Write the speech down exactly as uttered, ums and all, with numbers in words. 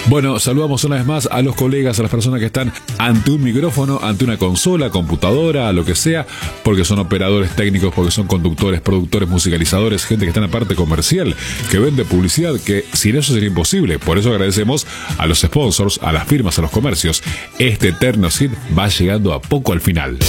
Bueno, saludamos una vez más a los colegas, a las personas que están ante un micrófono, ante una consola, computadora, lo que sea, porque son operadores técnicos, porque son conductores, productores, musicalizadores, gente que está en la parte comercial, que vende publicidad, que sin eso sería imposible. Por eso agradecemos a los sponsors, a las firmas, a los comercios. Este eterno hit va llegando a poco al final.